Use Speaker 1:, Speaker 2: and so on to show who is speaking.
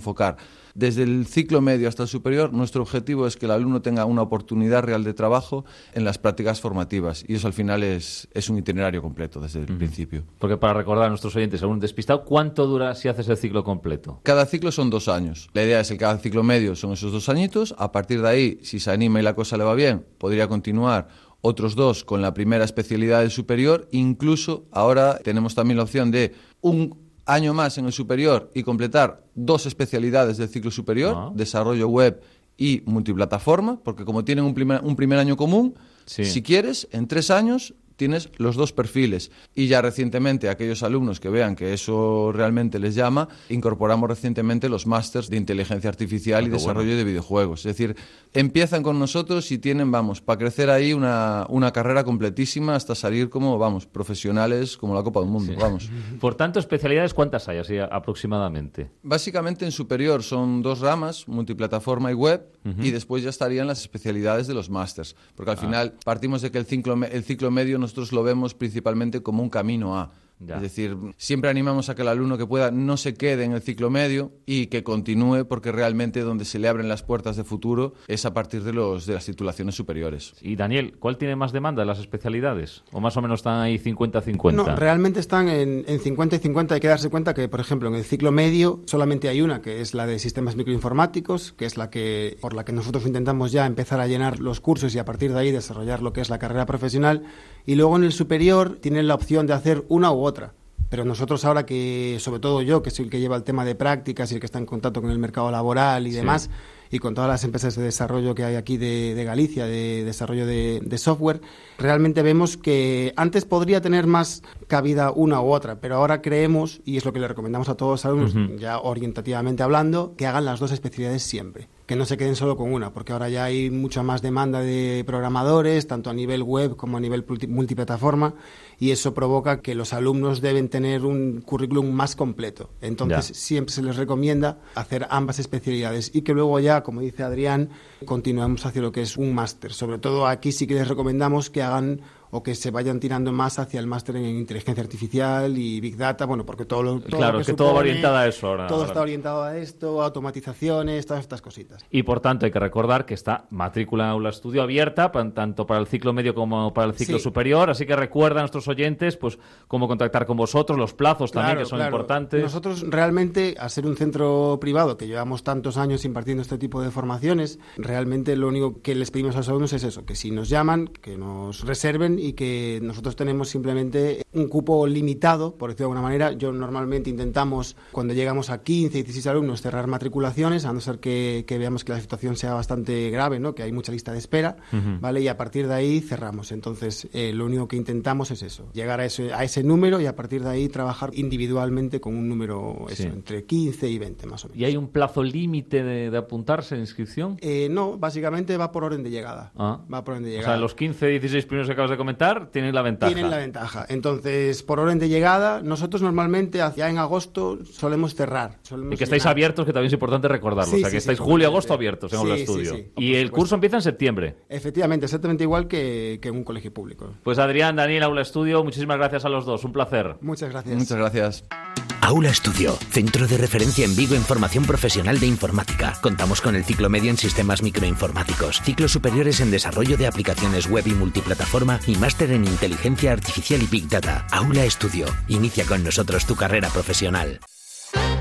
Speaker 1: enfocar. Desde el ciclo medio hasta el superior, nuestro objetivo es que el alumno tenga una oportunidad real de trabajo en las prácticas formativas, y eso al final es un itinerario completo desde el principio.
Speaker 2: Porque para recordar a nuestros oyentes, algún despistado, ¿cuánto dura si haces el ciclo completo?
Speaker 1: Cada ciclo son 2 años. La idea es que cada ciclo medio son esos 2 añitos. A partir de ahí, si se anima y la cosa le va bien, podría continuar otros 2 con la primera especialidad del superior. Incluso ahora tenemos también la opción de un año más en el superior y completar 2 especialidades del ciclo superior, desarrollo web y multiplataforma, porque como tienen un primer año común, si quieres, en 3 años tienes los 2 perfiles. Y ya recientemente, aquellos alumnos que vean que eso realmente les llama, incorporamos recientemente los másters de inteligencia artificial y desarrollo de videojuegos. Es decir, empiezan con nosotros y tienen, para crecer ahí una carrera completísima hasta salir como, profesionales como la Copa del Mundo,
Speaker 2: Por tanto, especialidades, ¿cuántas hay así aproximadamente?
Speaker 1: Básicamente en superior son 2 ramas, multiplataforma y web, y después ya estarían las especialidades de los másters. Porque al final partimos de que el ciclo medio nosotros lo vemos principalmente como un camino a. Es decir, siempre animamos a que el alumno que pueda no se quede en el ciclo medio y que continúe, porque realmente donde se le abren las puertas de futuro es a partir de las titulaciones superiores.
Speaker 2: Y Daniel, ¿cuál tiene más demanda de las especialidades? ¿O más o menos están ahí 50-50?
Speaker 3: No, realmente están en 50 y 50. Hay que darse cuenta que, por ejemplo, en el ciclo medio solamente hay una, que es la de sistemas microinformáticos, que es por la que nosotros intentamos ya empezar a llenar los cursos y a partir de ahí desarrollar lo que es la carrera profesional. Y luego en el superior tienen la opción de hacer una u otra. Pero nosotros ahora que, sobre todo yo, que soy el que lleva el tema de prácticas y el que está en contacto con el mercado laboral y demás, y con todas las empresas de desarrollo que hay aquí de Galicia, de desarrollo de software, realmente vemos que antes podría tener más cabida una u otra, pero ahora creemos, y es lo que le recomendamos a todos los alumnos, ya orientativamente hablando, que hagan las 2 especialidades siempre, que no se queden solo con una, porque ahora ya hay mucha más demanda de programadores, tanto a nivel web como a nivel multiplataforma, y eso provoca que los alumnos deben tener un currículum más completo. Entonces siempre se les recomienda hacer ambas especialidades y que luego ya, como dice Adrián, continuemos hacia lo que es un máster. Sobre todo aquí sí que les recomendamos que hagan o que se vayan tirando más hacia el máster en inteligencia artificial y Big Data, porque todo lo que supone,
Speaker 2: todo va orientado a eso ahora.
Speaker 3: Todo está orientado a esto, automatizaciones, todas estas cositas.
Speaker 2: Y por tanto hay que recordar que está matrícula en Aula Estudio abierta, tanto para el ciclo medio como para el ciclo superior, así que recuerda a nuestros oyentes cómo contactar con vosotros, los plazos también, que son importantes.
Speaker 3: Nosotros realmente, al ser un centro privado que llevamos tantos años impartiendo este tipo de formaciones, realmente lo único que les pedimos a los alumnos es eso, que si nos llaman, que nos reserven y que nosotros tenemos simplemente un cupo limitado, por decirlo de alguna manera. Yo normalmente intentamos, cuando llegamos a 15, 16 alumnos, cerrar matriculaciones, a no ser que veamos que la situación sea bastante grave, ¿no? Que hay mucha lista de espera, ¿vale? Y a partir de ahí cerramos. Entonces, lo único que intentamos es eso, llegar a ese número y a partir de ahí trabajar individualmente con un número entre 15 y 20 más o menos.
Speaker 2: ¿Y hay un plazo límite de apuntarse en inscripción?
Speaker 3: No, básicamente va por orden de llegada. Va por orden de llegada.
Speaker 2: O sea, los 15, 16 primeros que acabas de comentar tienen la ventaja.
Speaker 3: Tienen la ventaja. Entonces, por orden de llegada, nosotros normalmente ya en agosto solemos cerrar.
Speaker 2: Y que estáis abiertos, que también es importante recordarlo. O sea, que estáis julio-agosto abiertos en Aula Estudio. Y el curso empieza en septiembre.
Speaker 3: Efectivamente, exactamente igual que en un colegio público.
Speaker 2: Pues Adrián, Daniel, Aula Estudio, muchísimas gracias a los dos. Un placer.
Speaker 3: Muchas gracias.
Speaker 1: Muchas gracias.
Speaker 4: Aula Estudio, centro de referencia en Vigo en formación profesional de informática. Contamos con el ciclo medio en sistemas microinformáticos, ciclos superiores en desarrollo de aplicaciones web y multiplataforma y máster en inteligencia artificial y Big Data. Aula Estudio, inicia con nosotros tu carrera profesional.